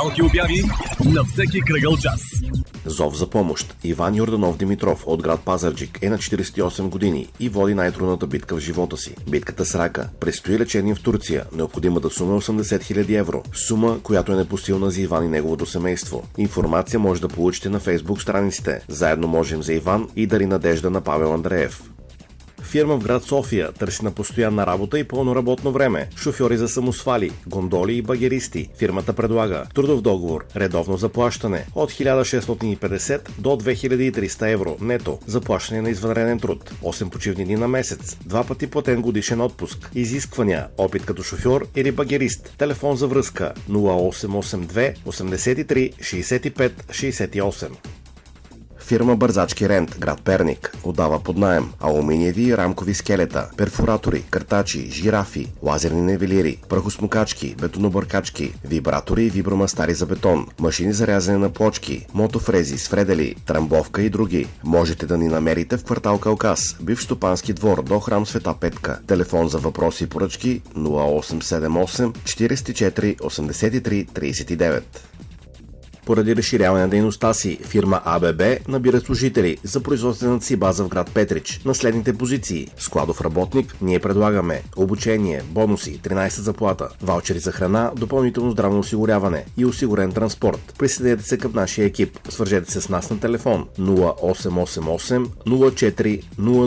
Малки обяви на всеки кръгъл час. Зов за помощ. Иван Йорданов Димитров от град Пазарджик е на 48 години и води най-трудната битка в живота си. Битката с рака. Предстои лечение в Турция. Необходимата сума е 80 000 евро. Сума, която е непосилна за Иван и неговото семейство. Информация може да получите на Фейсбук страниците. Заедно можем за Иван и Дари надежда на Павел Андреев. Фирма в град София търси на постоянна работа и пълно работно време. Шофьори за самосвали, гондоли и багеристи. Фирмата предлага трудов договор, редовно заплащане от 1650 до 2300 евро нето, заплащане на извънреден труд, 8 почивни дни на месец, 2 пъти платен годишен отпуск. Изисквания: опит като шофьор или багерист. Телефон за връзка 0882 83 65 68. Фирма Бързачки Рент, град Перник, отдава под наем алуминиеви и рамкови скелета, перфоратори, картачи, жирафи, лазерни нивелири, прахосмукачки, бетонобъркачки, вибратори и вибромастари за бетон, машини за рязане на плочки, мотофрези, сфредели, трамбовка и други. Можете да ни намерите в квартал Калкас, бивш стопански двор до храм Света Петка. Телефон за въпроси и поръчки 0878 44 83 39. Поради разширяване на дейността си, фирма АББ набира служители за производствената си база в град Петрич на следните позиции: складов работник. Ние предлагаме обучение, бонуси, 13 заплата, ваучери за храна, допълнително здравно осигуряване и осигурен транспорт. Присъединете се към нашия екип. Свържете се с нас на телефон 0888 04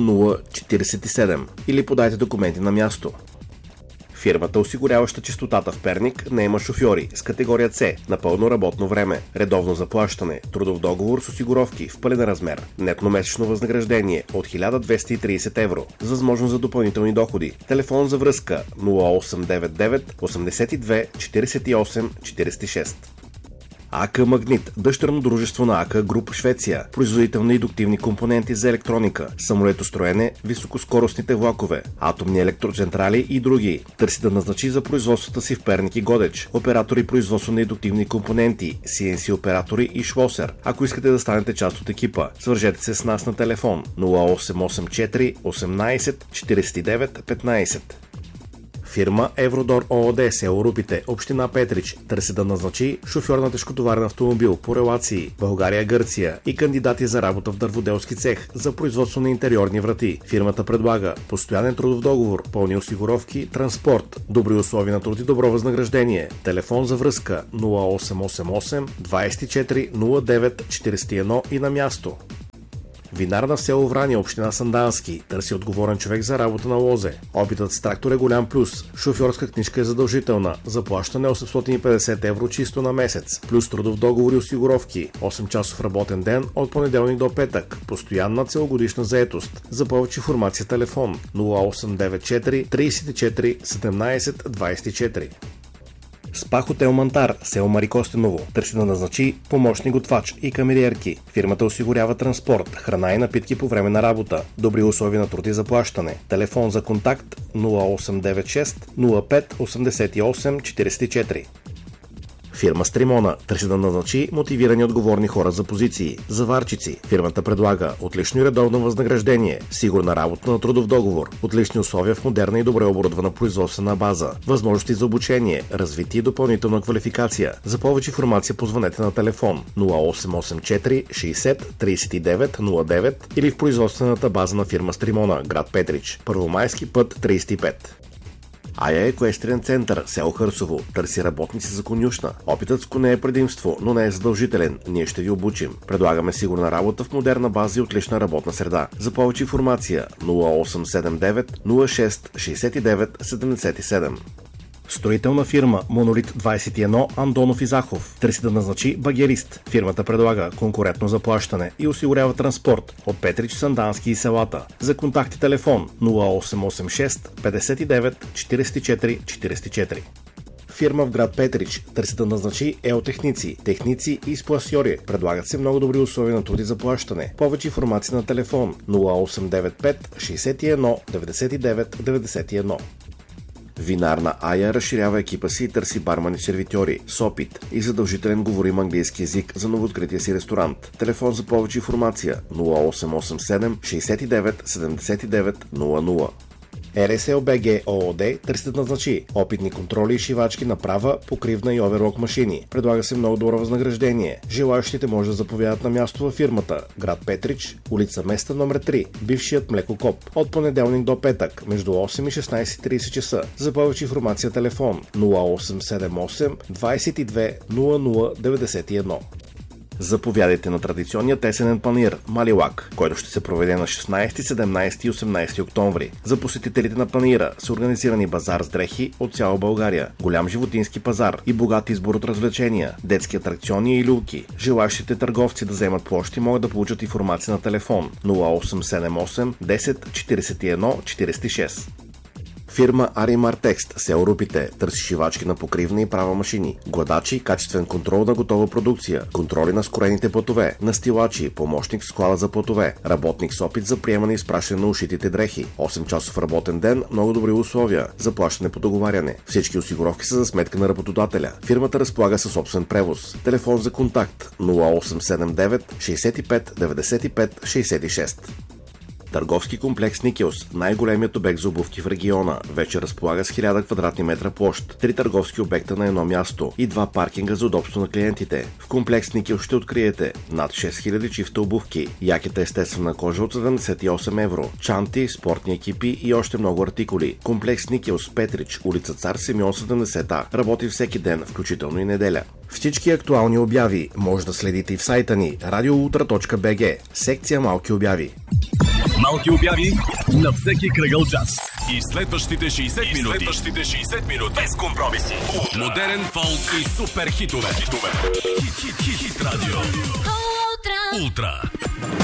0047 или подайте документи на място. Фирмата, осигуряваща чистотата в Перник, не има шофьори с категория С на пълно работно време, редовно заплащане, трудов договор с осигуровки в пълен размер, нетно месечно възнаграждение от 1230 евро, с възможност за допълнителни доходи. Телефон за връзка 0899 82 48 46. АК Магнит, дъщерно дружество на АК Груп Швеция, производител на индуктивни компоненти за електроника, самолетостроене, високоскоростните влакове, атомни електроцентрали и други. Търси да назначи за производствата си в Перник и Годеч оператори производство на индуктивни компоненти, CNC оператори и шлосер. Ако искате да станете част от екипа, свържете се с нас на телефон 0884 18 49 15. Фирма Евродор ООД, село Рупите, община Петрич, търси да назначи шофьор на тежкотоварен автомобил по релации България-Гърция и кандидати за работа в дърводелски цех за производство на интериорни врати. Фирмата предлага постоянен трудов договор, пълни осигуровки, транспорт, добри условия на труд и добро възнаграждение. Телефон за връзка 0888 24 09 41 и на място. Винарна в село Врания, община Сандански, търси отговорен човек за работа на лозе. Опитът с трактор е голям плюс. Шофьорска книжка е задължителна. Заплащане 850 евро чисто на месец. Плюс трудов договор и осигуровки. 8 часов работен ден от понеделник до петък. Постоянна целогодишна заетост. За повече информация телефон 0894 34 17 24. СПА Хотел Мантар, село Марикостеново, търси да назначи помощник готвач и камериерки. Фирмата осигурява транспорт, храна и напитки по време на работа, добри условия на труд и заплащане. Телефон за контакт 0896 05 88 44. Фирма Стримона търси да назначи мотивирани отговорни хора за позиции. Заварчици. Фирмата предлага отлично и редовно възнаграждение, сигурна работа на трудов договор, отлични условия в модерна и добре оборудвана производствена база, възможности за обучение, развитие и допълнителна квалификация. За повече информация позвънете на телефон 0884 60 39 09 или в производствената база на фирма Стримона, град Петрич, Първомайски път 35. Ая Еквестрен център, село Хърсово, търси работници за конюшна. Опитът с коне е предимство, но не е задължителен. Ние ще ви обучим. Предлагаме сигурна работа в модерна база и отлична работна среда. За повече информация 0879 06 69 77. Строителна фирма Монолит 21 Андонов и Захов търси да назначи багерист. Фирмата предлага конкурентно заплащане и осигурява транспорт от Петрич, Сандански и селата. За контакти телефон 0886 59 44 44. Фирма в град Петрич търси да назначи еотехници, техници и спласьори. Предлагат се много добри условия на труд и заплащане. Повече информация на телефон 0895 61 99 91. Винарна Ая разширява екипа си и търси бармани сервитьори с опит и задължителен говорим английски език за новооткрития си ресторант. Телефон за повече информация 0887 69 79 00. RSLBG ООД търсят назначи опитни контроли и шивачки на права, покривна и оверлок машини. Предлага се много добро възнаграждение. Желаещите може да заповядат на място във фирмата, град Петрич, улица Места номер 3, бившият млекокоп, от понеделник до петък, между 8 и 16:30 часа. За повече информация телефон 0878 22 0091. Заповядайте на традиционния тесенен панаир Малилак, който ще се проведе на 16, 17 и 18 октомври. За посетителите на панаира са организирани базар с дрехи от цяла България, голям животински пазар и богат избор от развлечения, детски атракциони и люлки. Желащите търговци да вземат площи могат да получат информация на телефон 0878 10 41 46. Фирма Аримар Текст, село Рупите, търси шивачки на покривна и права машини, гладачи, качествен контрол на готова продукция, контроли на скорените платове, настилачи, помощник в склада за платове, работник с опит за приемане и изпращане на ушитите дрехи, 8-часов работен ден, много добри условия, заплащане по договаряне. Всички осигуровки са за сметка на работодателя. Фирмата разполага със собствен превоз. Телефон за контакт 0879 65 95 66. Търговски комплекс Никелс, най-големият обект за обувки в региона, вече разполага с 1000 квадратни метра площ, 3 търговски обекта на едно място и 2 паркинга за удобство на клиентите. В комплекс Никелс ще откриете над 6000 чифта обувки, якета естествена кожа от 78 евро, чанти, спортни екипи и още много артикули. Комплекс Никелс, Петрич, улица Цар Симеон 70А, работи всеки ден, включително и неделя. Всички актуални обяви може да следите и в сайта ни radioultra.bg, секция Малки обяви. Малки обяви на всеки кръгъл час. И следващите 60 минути без компромиси. Модерен фолк и супер хитове. Хит радио. Ултра.